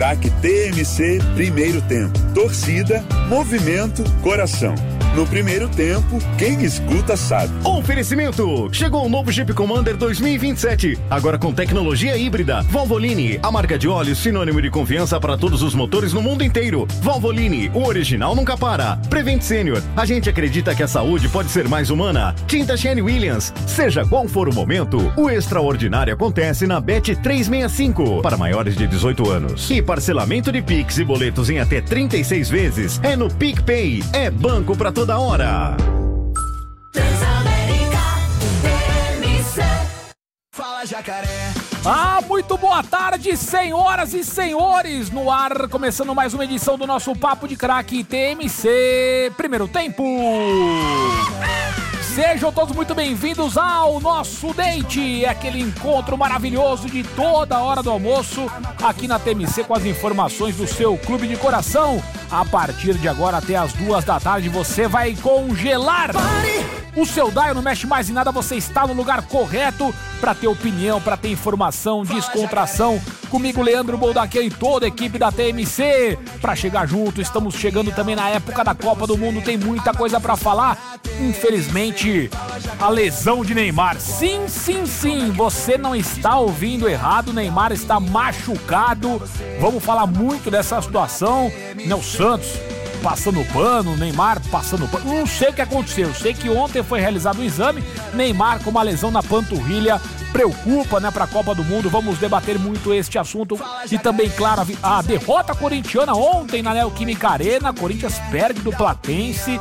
Ataque TMC Primeiro Tempo. Torcida, movimento, coração. No primeiro tempo, quem escuta sabe. Oferecimento. Chegou o novo Jeep Commander 2027. Agora com tecnologia híbrida. Valvoline, a marca de óleo sinônimo de confiança para todos os motores no mundo inteiro. Valvoline, o original nunca para. Prevent Senior. A gente acredita que a saúde pode ser mais humana. Tinta Shane Williams. Seja qual for o momento, o extraordinário acontece na Bet 365. Para maiores de 18 anos. E parcelamento de Pix e boletos em até 36 vezes. É no PicPay. É banco para toda hora. Fala, Jacaré. Muito boa tarde, senhoras e senhores. No ar, começando mais uma edição do nosso Papo de Craque TMC Primeiro Tempo. Sejam todos muito bem-vindos ao nosso date, aquele encontro maravilhoso de toda hora do almoço aqui na TMC com as informações do seu clube de coração. A partir de agora até as 2 da tarde você vai congelar o seu dial, não mexe mais em nada, você está no lugar correto para ter opinião, para ter informação, descontração. Comigo, Leandro Boldaquia e toda a equipe da TMC para chegar junto. Estamos chegando também na época da Copa do Mundo, tem muita coisa para falar. Infelizmente, a lesão de Neymar. Sim, você não está ouvindo errado, Neymar está machucado. Vamos falar muito dessa situação, né? O Santos passando pano, Neymar passando pano, não sei o que aconteceu, eu sei que ontem foi realizado um exame, Neymar com uma lesão na panturrilha, preocupa, né, pra Copa do Mundo. Vamos debater muito este assunto e também, claro, a derrota corintiana ontem na Neoquímica Arena. Corinthians perde do Platense,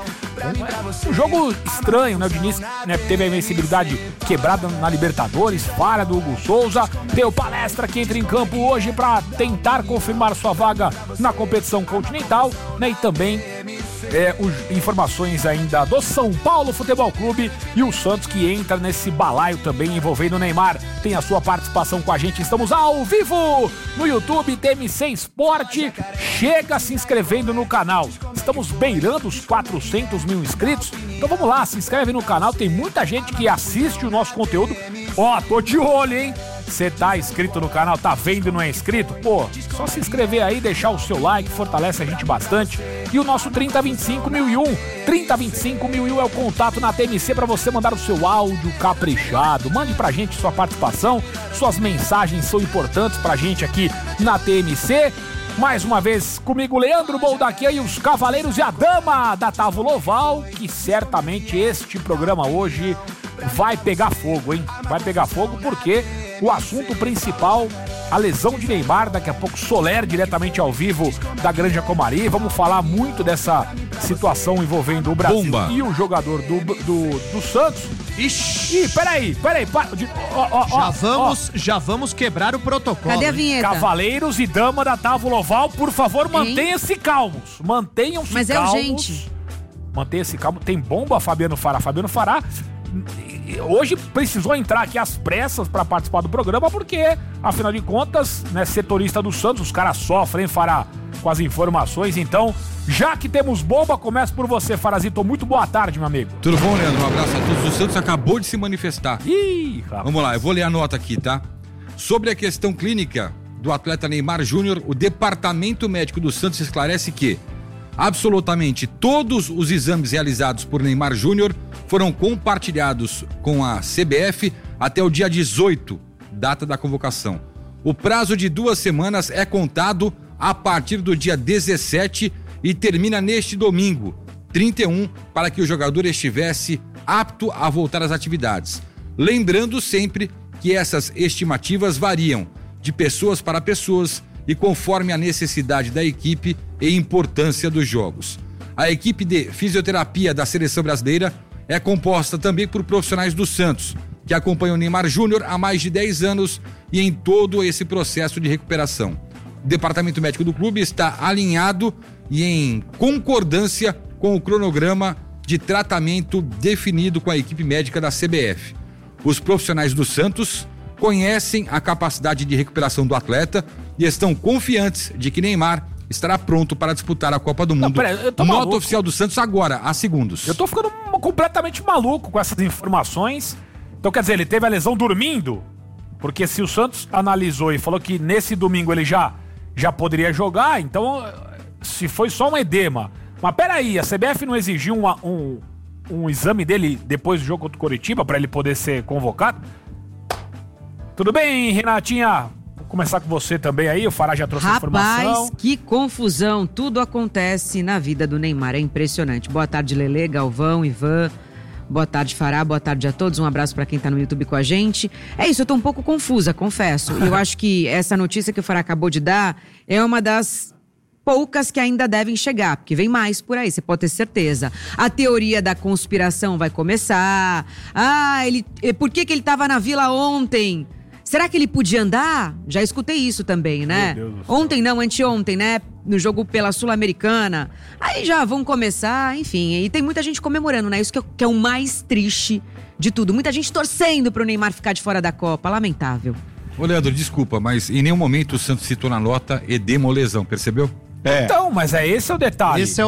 um jogo estranho, né? O Diniz, né, teve a invencibilidade quebrada na Libertadores, falha do Hugo Souza. Tem o Palestra que entra em campo hoje para tentar confirmar sua vaga na competição continental, né? E também informações ainda do São Paulo Futebol Clube e o Santos que entra nesse balaio também envolvendo o Neymar. Tem a sua participação com a gente. Estamos ao vivo no YouTube TMC Esporte. Chega se inscrevendo no canal. Estamos beirando os 400 mil inscritos. Então vamos lá, se inscreve no canal. Tem muita gente que assiste o nosso conteúdo. Tô de olho, hein? Você tá inscrito no canal, tá vendo e não é inscrito? Só se inscrever aí, deixar o seu like, fortalece a gente bastante. E o nosso 3025.001, 3025.001 é o contato na TMC para você mandar o seu áudio caprichado. Mande pra gente sua participação, suas mensagens são importantes pra gente aqui na TMC. Mais uma vez comigo, Leandro Boldaquia e os cavaleiros e a dama da Távola Oval, que certamente este programa hoje vai pegar fogo, hein? Vai pegar fogo porque o assunto principal, a lesão de Neymar, daqui a pouco Soler diretamente ao vivo da Granja Comari. Vamos falar muito dessa situação envolvendo o Brasil e o jogador do Santos. Ixi, peraí. Já vamos quebrar o protocolo. Cadê a vinheta? Cavaleiros e dama da Távola Oval, por favor, mantenham-se calmos. Mantenham-se calmos. Mas é urgente. Mantenha-se calmo. Tem bomba, Fabiano Fará. Hoje precisou entrar aqui às pressas para participar do programa porque, afinal de contas, né, setorista do Santos, os caras sofrem, Fará, com as informações. Então, já que temos bomba, começa por você, Farazito. Muito boa tarde, meu amigo. Tudo bom, Leandro? Um abraço a todos. O Santos acabou de se manifestar. Vamos lá, eu vou ler a nota aqui, tá? Sobre a questão clínica do atleta Neymar Júnior, o departamento médico do Santos esclarece que absolutamente todos os exames realizados por Neymar Júnior foram compartilhados com a CBF até o dia 18, data da convocação. O prazo de 2 semanas é contado a partir do dia 17 e termina neste domingo, 31, para que o jogador estivesse apto a voltar às atividades. Lembrando sempre que essas estimativas variam de pessoas para pessoas e conforme a necessidade da equipe e importância dos jogos. A equipe de fisioterapia da Seleção Brasileira é composta também por profissionais do Santos, que acompanham o Neymar Júnior há mais de 10 anos e em todo esse processo de recuperação. O departamento médico do clube está alinhado e em concordância com o cronograma de tratamento definido com a equipe médica da CBF. Os profissionais do Santos conhecem a capacidade de recuperação do atleta e estão confiantes de que Neymar estará pronto para disputar a Copa do Mundo. Nota oficial do Santos agora, há segundos. Eu tô ficando completamente maluco com essas informações. Então quer dizer, ele teve a lesão dormindo? Porque se o Santos analisou e falou que nesse domingo ele já já poderia jogar, então se foi só um edema. Mas peraí, a CBF não exigiu um exame dele depois do jogo contra o Coritiba pra ele poder ser convocado? Tudo bem, Renatinha? Vou começar com você também aí, o Fará já trouxe a informação. Rapaz, que confusão, tudo acontece na vida do Neymar, é impressionante. Boa tarde, Lelê, Galvão, Ivan, boa tarde, Fará, boa tarde a todos, um abraço pra quem tá no YouTube com a gente. É isso, eu tô um pouco confusa, confesso. Eu acho que essa notícia que o Fará acabou de dar é uma das poucas que ainda devem chegar, porque vem mais por aí, você pode ter certeza. A teoria da conspiração vai começar. Por que ele tava na Vila ontem? Será que ele podia andar? Já escutei isso também, né? Ontem não, anteontem, né? No jogo pela Sul-Americana. Aí já vão começar, enfim. E tem muita gente comemorando, né? Isso que é o mais triste de tudo. Muita gente torcendo pro Neymar ficar de fora da Copa. Lamentável. Ô, Leandro, desculpa, mas em nenhum momento o Santos citou na nota edema ou lesão, percebeu? Então, mas esse é o detalhe. Esse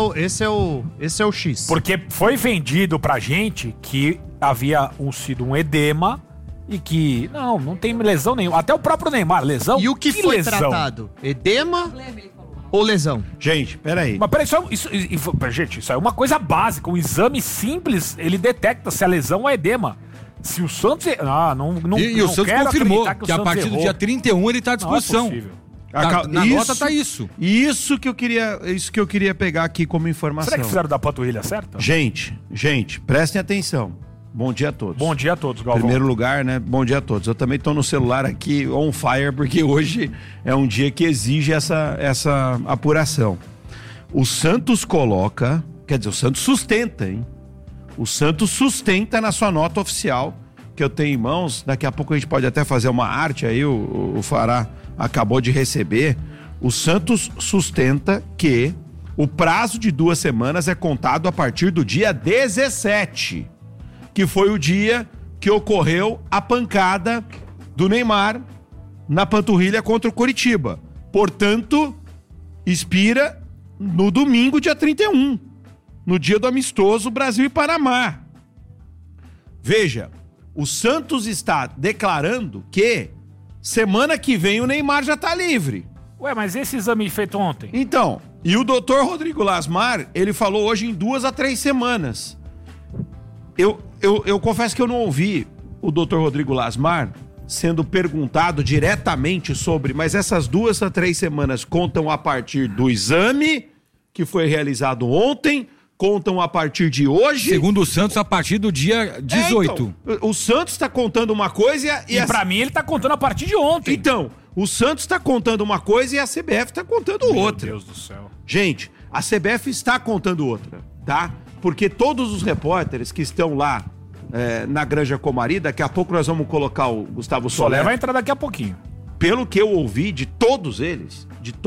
é o X. Porque foi vendido pra gente que havia sido um edema e que não tem lesão nenhuma. Até o próprio Neymar, lesão? E o que foi lesão? tratado? Edema ou lesão? Gente, peraí. Mas peraí, isso é uma coisa básica. Um exame simples, ele detecta se a lesão é edema. Se o Santos... E o Santos confirmou que a partir do dia 31 ele tá à disposição. Não é possível. Na nota tá isso. Isso que eu queria pegar aqui como informação. Será que fizeram da panturrilha certa? Gente, prestem atenção. Bom dia a todos. Bom dia a todos, Galvão. Em primeiro lugar, né? Bom dia a todos. Eu também tô no celular aqui on fire, porque hoje é um dia que exige essa apuração. O Santos coloca, quer dizer, o Santos sustenta, hein? O Santos sustenta na sua nota oficial, que eu tenho em mãos, daqui a pouco a gente pode até fazer uma arte aí, o Fará acabou de receber. O Santos sustenta que o prazo de 2 semanas é contado a partir do dia 17, que foi o dia que ocorreu a pancada do Neymar na panturrilha contra o Coritiba. Portanto, expira no domingo, dia 31, no dia do amistoso Brasil e Panamá. Veja, o Santos está declarando que semana que vem o Neymar já está livre. Ué, mas esse exame feito ontem? Então, e o doutor Rodrigo Lasmar, ele falou hoje em 2 a 3 semanas. Eu confesso que eu não ouvi o doutor Rodrigo Lasmar sendo perguntado diretamente sobre, mas essas 2 a 3 semanas contam a partir do exame que foi realizado ontem, contam a partir de hoje. Segundo o Santos, a partir do dia 18. Então, o Santos está contando uma coisa e pra mim ele tá contando a partir de ontem. Então, o Santos está contando uma coisa e a CBF está contando outra. Meu Deus do céu. Gente, a CBF está contando outra, tá? Porque todos os repórteres que estão lá na Granja Comari, daqui a pouco nós vamos colocar o Gustavo Soler. Vai entrar daqui a pouquinho. Pelo que eu ouvi de todos eles,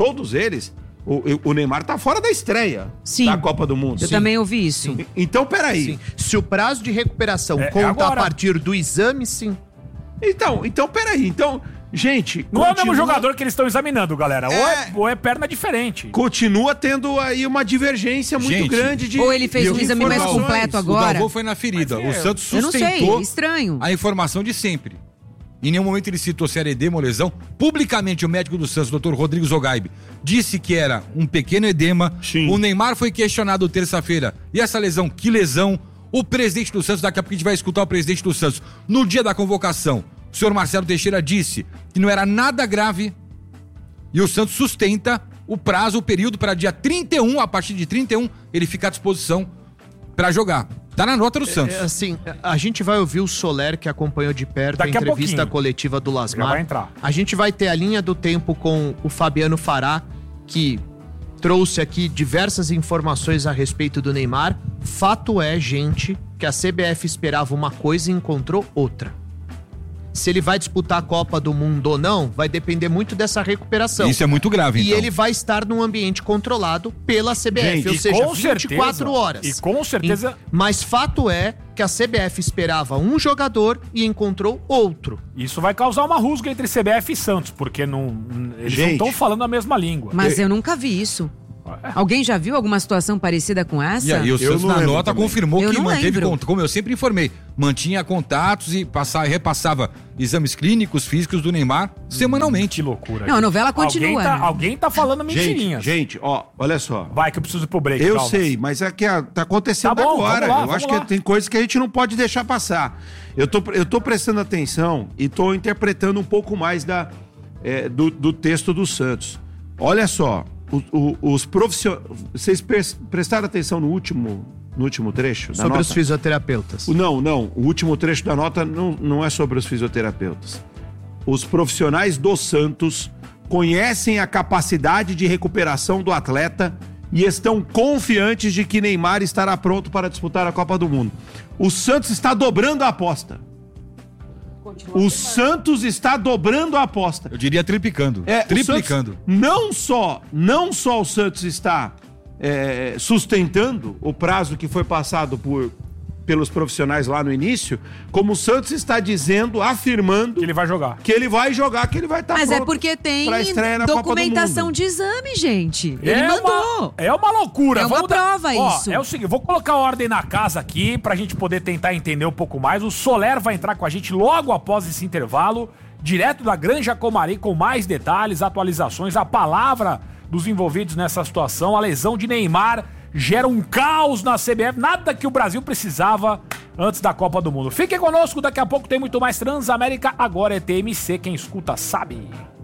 o Neymar tá fora da estreia da Copa do Mundo. Eu também ouvi isso. Sim. Então, peraí. Sim. Se o prazo de recuperação conta agora. a partir do exame, sim. Então, peraí. Então, gente... Não é o mesmo jogador que eles estão examinando, galera. Ou é perna diferente. Continua tendo aí uma divergência muito grande de... Ou ele fez um exame mais completo agora. O Galvão foi na ferida. O Santos sustentou eu não sei, estranho. A informação de sempre. Em nenhum momento ele citou se era edema ou lesão. Publicamente, o médico do Santos, o Dr. Rodrigo Zogaib, disse que era um pequeno edema. Sim. O Neymar foi questionado terça-feira. E essa lesão? Que lesão? O presidente do Santos, daqui a pouco a gente vai escutar o presidente do Santos. No dia da convocação, o senhor Marcelo Teixeira disse que não era nada grave. E o Santos sustenta o prazo, o período para dia 31, a partir de 31, ele fica à disposição para jogar. Tá na nota do Santos. Assim, a gente vai ouvir o Soler, que acompanhou de perto a entrevista coletiva do Lasmar. Já vai entrar. A gente vai ter a linha do tempo com o Fabiano Fará, que trouxe aqui diversas informações a respeito do Neymar. Fato é, gente, que a CBF esperava uma coisa e encontrou outra. Se ele vai disputar a Copa do Mundo ou não, vai depender muito dessa recuperação. Isso é muito grave, então. E ele vai estar num ambiente controlado pela CBF, Gente, ou seja, com 24 certeza, horas. E com certeza... Mas fato é que a CBF esperava um jogador e encontrou outro. Isso vai causar uma rusga entre CBF e Santos, porque eles não estão falando a mesma língua. Mas eu nunca vi isso. Alguém já viu alguma situação parecida com essa? E aí o Santos na nota confirmou Eu que não manteve lembro. conta, como eu sempre informei, mantinha contatos e repassava exames clínicos, físicos do Neymar semanalmente. Que loucura. Não, a novela continua. Alguém tá falando mentirinhas. Gente, ó, olha só. Vai que eu preciso ir pro break, Eu Calmas. sei, mas é que tá acontecendo Tá bom, agora. vamos lá, eu vamos acho lá. que tem coisas que a gente não pode deixar passar. Eu tô prestando atenção e tô interpretando um pouco mais do texto do Santos. Olha só, os profissionais. Vocês prestaram atenção no último trecho da Sobre nota? os fisioterapeutas. Não. O último trecho da nota não é sobre os fisioterapeutas. Os profissionais do Santos conhecem a capacidade de recuperação do atleta e estão confiantes de que Neymar estará pronto para disputar a Copa do Mundo. O Santos está dobrando a aposta. O Santos está dobrando a aposta. Eu diria triplicando. Triplicando. Santos, não só o Santos está sustentando o prazo que foi passado pelos profissionais lá no início, como o Santos está afirmando Que ele vai jogar. que ele vai jogar, que ele vai estar Mas pronto é porque tem pra estreia na Copa do documentação Mundo. de exame, gente. Ele mandou. É uma loucura. É uma Vamos prova isso. É o seguinte, vou colocar ordem na casa aqui pra gente poder tentar entender um pouco mais. O Soler vai entrar com a gente logo após esse intervalo, direto da Granja Comari, com mais detalhes, atualizações, a palavra dos envolvidos nessa situação. A lesão de Neymar gera um caos na CBF, nada que o Brasil precisava antes da Copa do Mundo. Fiquem conosco, daqui a pouco tem muito mais Transamérica, agora é TMC, quem escuta sabe.